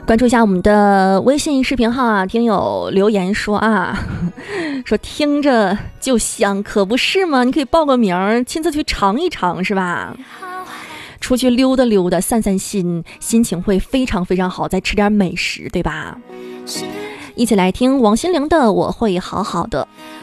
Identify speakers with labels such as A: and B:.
A: 关注一下我们的微信视频号啊，听友留言说啊，说听着就香，可不是吗？你可以报个名，亲自去尝一尝，是吧？出去溜达溜达，散散心，心情会非常非常好。再吃点美食，对吧？一起来听王心凌的《我会好好的》。